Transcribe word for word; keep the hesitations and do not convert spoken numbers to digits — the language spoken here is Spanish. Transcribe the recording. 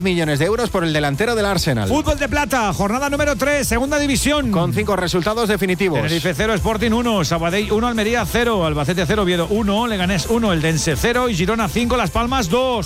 millones de euros por el delantero del Arsenal. Fútbol de plata, jornada número tres, segunda división. Con cinco resultados definitivos. Tenerife cero, Sporting uno, Sabadell uno, Almería cero, Albacete cero, Oviedo uno, Leganés uno, Eldense cero y Girona cinco, Las Palmas dos.